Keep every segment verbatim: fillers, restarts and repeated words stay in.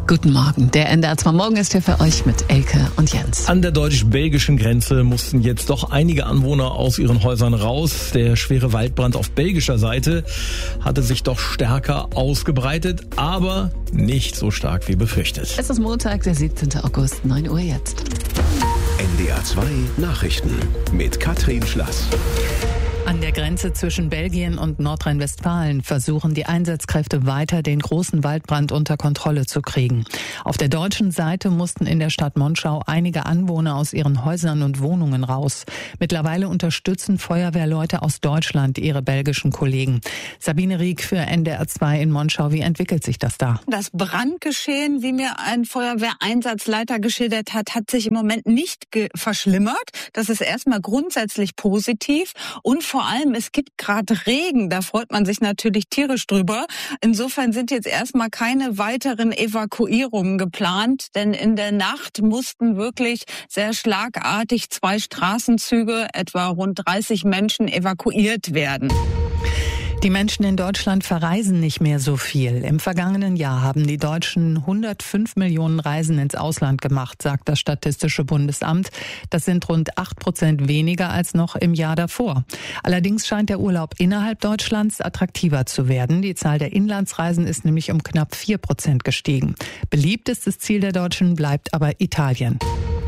Guten Morgen. Der N D R zwei Morgen ist hier für euch mit Elke und Jens. An der deutsch-belgischen Grenze mussten jetzt doch einige Anwohner aus ihren Häusern raus. Der schwere Waldbrand auf belgischer Seite hatte sich doch stärker ausgebreitet, aber nicht so stark wie befürchtet. Es ist Montag, der siebzehnten August, neun Uhr jetzt. N D R zwei Nachrichten mit Katrin Schlass. An der Grenze zwischen Belgien und Nordrhein-Westfalen versuchen die Einsatzkräfte weiter, den großen Waldbrand unter Kontrolle zu kriegen. Auf der deutschen Seite mussten in der Stadt Monschau einige Anwohner aus ihren Häusern und Wohnungen raus. Mittlerweile unterstützen Feuerwehrleute aus Deutschland ihre belgischen Kollegen. Sabine Rieck für N D R zwei in Monschau. Wie entwickelt sich das da? Das Brandgeschehen, wie mir ein Feuerwehreinsatzleiter geschildert hat, hat sich im Moment nicht verschlimmert. Das ist erstmal grundsätzlich positiv. Und vor allem, es gibt gerade Regen, da freut man sich natürlich tierisch drüber. Insofern sind jetzt erstmal keine weiteren Evakuierungen geplant, denn in der Nacht mussten wirklich sehr schlagartig zwei Straßenzüge, etwa rund dreißig Menschen, evakuiert werden. Die Menschen in Deutschland verreisen nicht mehr so viel. Im vergangenen Jahr haben die Deutschen hundertfünf Millionen Reisen ins Ausland gemacht, sagt das Statistische Bundesamt. Das sind rund acht Prozent weniger als noch im Jahr davor. Allerdings scheint der Urlaub innerhalb Deutschlands attraktiver zu werden. Die Zahl der Inlandsreisen ist nämlich um knapp vier Prozent gestiegen. Beliebtestes Ziel der Deutschen bleibt aber Italien.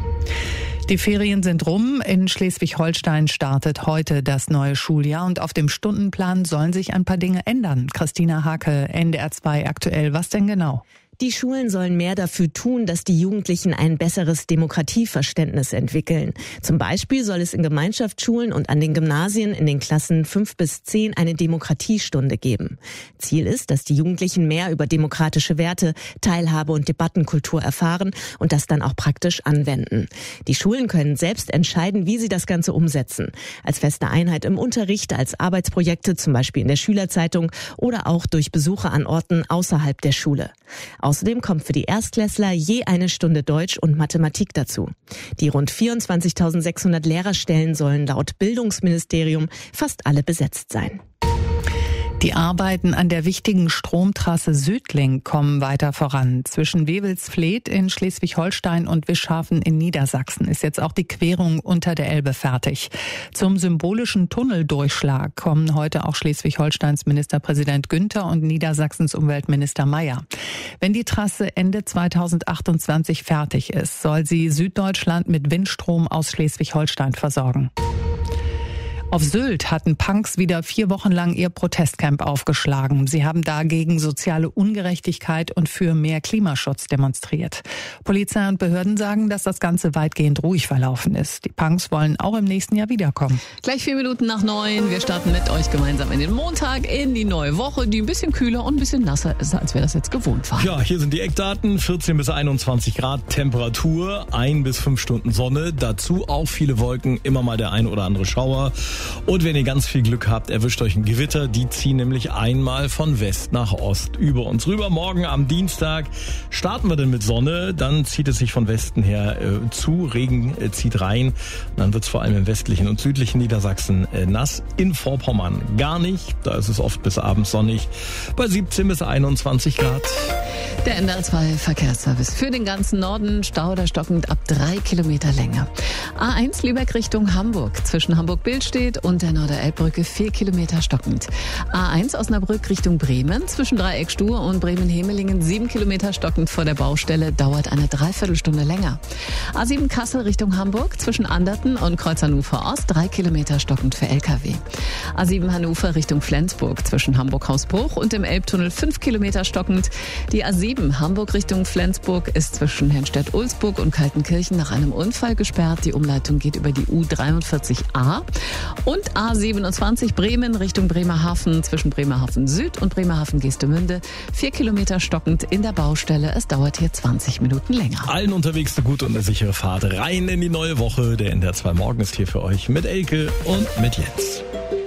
Die Ferien sind rum. In Schleswig-Holstein startet heute das neue Schuljahr und auf dem Stundenplan sollen sich ein paar Dinge ändern. Christina Hake, N D R zwei aktuell. Was denn genau? Die Schulen sollen mehr dafür tun, dass die Jugendlichen ein besseres Demokratieverständnis entwickeln. Zum Beispiel soll es in Gemeinschaftsschulen und an den Gymnasien in den Klassen fünf bis zehn eine Demokratiestunde geben. Ziel ist, dass die Jugendlichen mehr über demokratische Werte, Teilhabe und Debattenkultur erfahren und das dann auch praktisch anwenden. Die Schulen können selbst entscheiden, wie sie das Ganze umsetzen. Als feste Einheit im Unterricht, als Arbeitsprojekte, zum Beispiel in der Schülerzeitung oder auch durch Besuche an Orten außerhalb der Schule. Außerdem kommt für die Erstklässler je eine Stunde Deutsch und Mathematik dazu. Die rund vierundzwanzigtausendsechshundert Lehrerstellen sollen laut Bildungsministerium fast alle besetzt sein. Die Arbeiten an der wichtigen Stromtrasse Südlink kommen weiter voran. Zwischen Wewelsfleth in Schleswig-Holstein und Wischhafen in Niedersachsen ist jetzt auch die Querung unter der Elbe fertig. Zum symbolischen Tunneldurchschlag kommen heute auch Schleswig-Holsteins Ministerpräsident Günther und Niedersachsens Umweltminister Mayer. Wenn die Trasse Ende zweitausendachtundzwanzig fertig ist, soll sie Süddeutschland mit Windstrom aus Schleswig-Holstein versorgen. Auf Sylt hatten Punks wieder vier Wochen lang ihr Protestcamp aufgeschlagen. Sie haben dagegen soziale Ungerechtigkeit und für mehr Klimaschutz demonstriert. Polizei und Behörden sagen, dass das Ganze weitgehend ruhig verlaufen ist. Die Punks wollen auch im nächsten Jahr wiederkommen. Gleich vier Minuten nach neun. Wir starten mit euch gemeinsam in den Montag, in die neue Woche, die ein bisschen kühler und ein bisschen nasser ist, als wir das jetzt gewohnt waren. Ja, hier sind die Eckdaten. vierzehn bis einundzwanzig Grad Temperatur, ein bis fünf Stunden Sonne. Dazu auch viele Wolken, immer mal der ein oder andere Schauer. Und wenn ihr ganz viel Glück habt, erwischt euch ein Gewitter. Die ziehen nämlich einmal von West nach Ost über uns rüber. Morgen am Dienstag starten wir dann mit Sonne. Dann zieht es sich von Westen her äh, zu. Regen äh, zieht rein. Und dann wird es vor allem im westlichen und südlichen Niedersachsen äh, nass. In Vorpommern gar nicht. Da ist es oft bis abends sonnig. Bei siebzehn bis einundzwanzig Grad. Der N D R zwei Verkehrsservice für den ganzen Norden. Stau oder stockend ab drei Kilometer Länge. A eins Lübeck Richtung Hamburg. Zwischen Hamburg-Billstedt und der Norderelbbrücke vier Kilometer stockend. A eins Osnabrück Richtung Bremen. Zwischen Dreieck-Stuhr und Bremen-Hemelingen sieben Kilometer stockend vor der Baustelle. Dauert eine Dreiviertelstunde länger. A sieben Kassel Richtung Hamburg. Zwischen Anderten und Kreuz Hannover Ost drei Kilometer stockend für L K W. A sieben Hannover Richtung Flensburg. Zwischen Hamburg-Hausbruch und dem Elbtunnel fünf Kilometer stockend. Die A sieben Hamburg Richtung Flensburg ist zwischen Hennstedt-Ulzburg und Kaltenkirchen nach einem Unfall gesperrt. Die Umleitung geht über die U dreiundvierzig A. Und A siebenundzwanzig Bremen Richtung Bremerhaven zwischen Bremerhaven Süd und Bremerhaven Geestemünde. Vier Kilometer stockend in der Baustelle. Es dauert hier zwanzig Minuten länger. Allen unterwegs eine gute und eine sichere Fahrt rein in die neue Woche. Der N D R zwei Morgen ist hier für euch mit Elke und mit Jens.